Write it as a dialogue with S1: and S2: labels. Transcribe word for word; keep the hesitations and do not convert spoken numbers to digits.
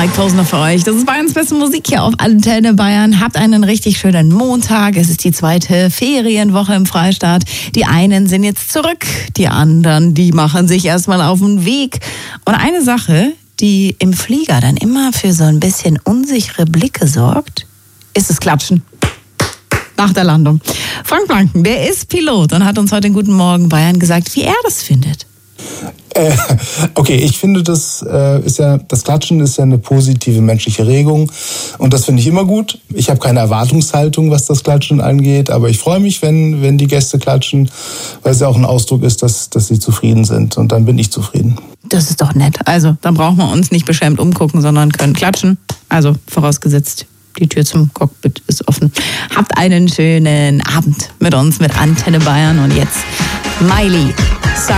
S1: Mike Posner für euch. Das ist Bayerns beste Musik hier auf Antenne Bayern. Habt einen richtig schönen Montag. Es ist die zweite Ferienwoche im Freistaat. Die einen sind jetzt zurück, die anderen, die machen sich erstmal auf den Weg. Und eine Sache, die im Flieger dann immer für so ein bisschen unsichere Blicke sorgt, ist das Klatschen nach der Landung. Frank Blanken, der ist Pilot und hat uns heute in Guten Morgen Bayern gesagt, wie er das findet.
S2: Äh, okay, ich finde, das äh, ist ja, das Klatschen ist ja eine positive menschliche Regung und das finde ich immer gut. Ich habe keine Erwartungshaltung, was das Klatschen angeht, aber ich freue mich, wenn, wenn die Gäste klatschen, weil es ja auch ein Ausdruck ist, dass, dass sie zufrieden sind und dann bin ich zufrieden.
S1: Das ist doch nett. Also, dann brauchen wir uns nicht beschämt umgucken, sondern können klatschen. Also, vorausgesetzt, die Tür zum Cockpit ist offen. Habt einen schönen Abend mit uns, mit Antenne Bayern und jetzt Miley.